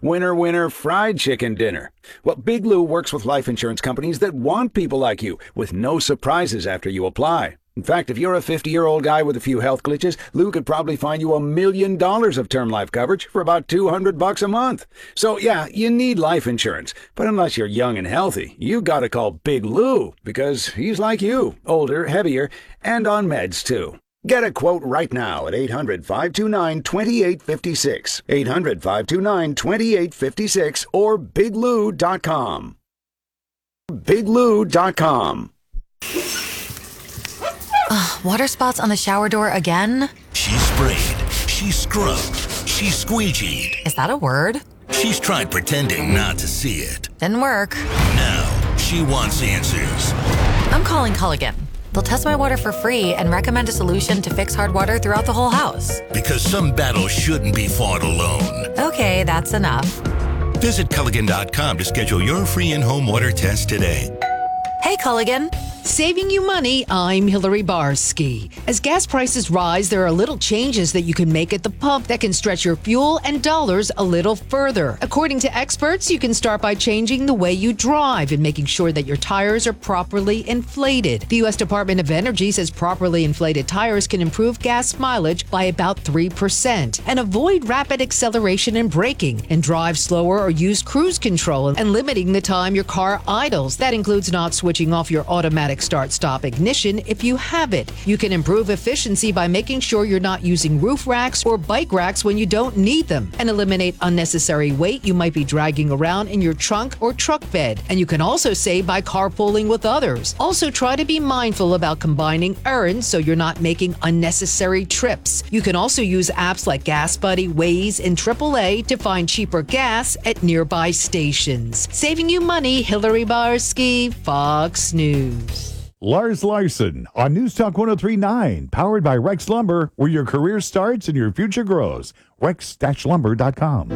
Winner, winner, fried chicken dinner. Well, Big Lou works with life insurance companies that want people like you, with no surprises after you apply. In fact, if you're a 50-year-old guy with a few health glitches, Lou could probably find you $1 million of term life coverage for about $200 a month. So yeah, you need life insurance. But unless you're young and healthy, you gotta call Big Lou, because he's like you, older, heavier, and on meds too. Get a quote right now at 800-529-2856, 800-529-2856, or biglou.com. biglou.com. Water spots on the shower door again? She sprayed, she scrubbed, she squeegeed. Is that a word? She's tried pretending not to see it. Didn't work. Now, she wants answers. I'm calling Culligan. They'll test my water for free and recommend a solution to fix hard water throughout the whole house. Because some battles shouldn't be fought alone. Okay, that's enough. Visit Culligan.com to schedule your free in-home water test today. Hey, Culligan. Saving you money, I'm Hillary Barsky. As gas prices rise, there are little changes that you can make at the pump that can stretch your fuel and dollars a little further. According to experts, you can start by changing the way you drive and making sure that your tires are properly inflated. The U.S. Department of Energy says properly inflated tires can improve gas mileage by about 3% and avoid rapid acceleration and braking, and drive slower or use cruise control and limiting the time your car idles. That includes not switching off your automatic start-stop ignition if you have it. You can improve efficiency by making sure you're not using roof racks or bike racks when you don't need them, and eliminate unnecessary weight you might be dragging around in your trunk or truck bed. And you can also save by carpooling with others. Also, try to be mindful about combining errands so you're not making unnecessary trips. You can also use apps like Gas Buddy, Waze, and AAA to find cheaper gas at nearby stations. Saving you money, Hillary Barsky, Fox News. Lars Larson on News Talk 103.9, powered by Rex Lumber, where your career starts and your future grows. Rex-lumber.com.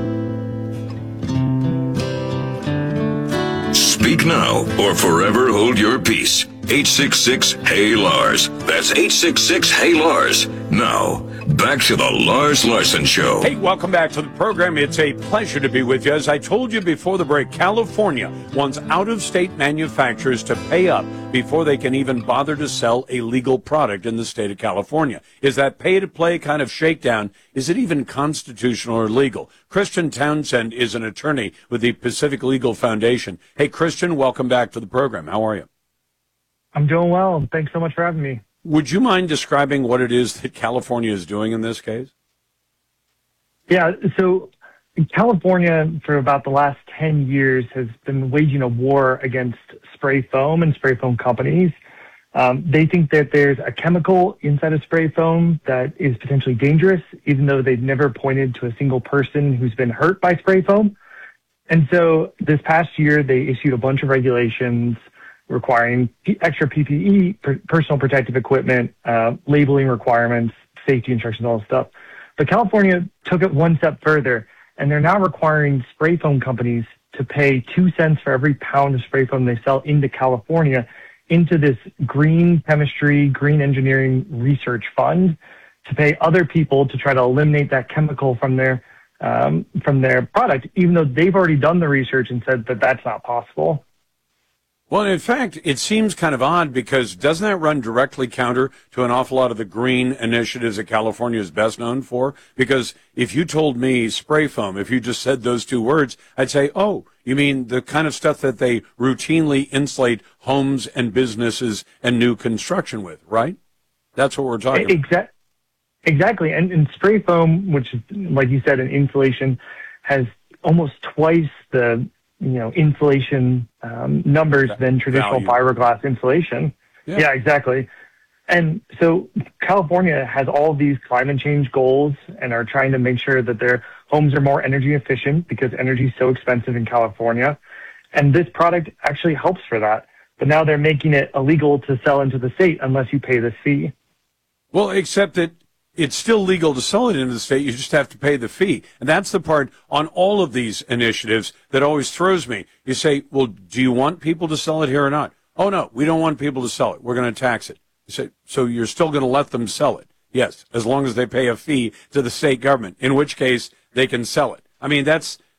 Speak now or forever hold your peace. 866-HEY-LARS. That's 866-HEY-LARS. Now, back to the Lars Larson Show. Hey, welcome back to the program. It's a pleasure to be with you. As I told you before the break, California wants out-of-state manufacturers to pay up before they can even bother to sell a legal product in the state of California. Is that pay-to-play kind of shakedown? Is it even constitutional or legal? Christian Townsend is an attorney with the Pacific Legal Foundation. Hey, Christian, welcome back to the program. How are you? I'm doing well. Thanks so much for having me. Would you mind describing what it is that California is doing in this case? Yeah, so California, for about the last 10 years, has been waging a war against spray foam and spray foam companies. They think that there's a chemical inside of spray foam that is potentially dangerous, even though they've never pointed to a single person who's been hurt by spray foam. And so this past year, they issued a bunch of regulations requiring extra PPE, personal protective equipment, labeling requirements, safety instructions, all this stuff. But California took it one step further, and they're now requiring spray foam companies to pay 2 cents for every pound of spray foam they sell into California into this green chemistry, green engineering research fund to pay other people to try to eliminate that chemical from their product, even though they've already done the research and said that that's not possible. Well, in fact, it seems kind of odd because doesn't that run directly counter to an awful lot of the green initiatives that California is best known for? Because if you told me spray foam, if you just said those two words, I'd say, oh, you mean the kind of stuff that they routinely insulate homes and businesses and new construction with, right? That's what we're talking about. Exactly. And spray foam, which is, like you said, an insulation, has almost twice the insulation numbers than traditional fiberglass insulation. Yeah, exactly. And so California has all these climate change goals and are trying to make sure that their homes are more energy efficient because energy is so expensive in California. And this product actually helps for that. But now they're making it illegal to sell into the state unless you pay this fee. Well, except that it's still legal to sell it into the state. You just have to pay the fee. And that's the part on all of these initiatives that always throws me. You say, well, do you want people to sell it here or not? Oh, no, we don't want people to sell it. We're going to tax it. You say, so you're still going to let them sell it? Yes, as long as they pay a fee to the state government, in which case they can sell it. I mean, that's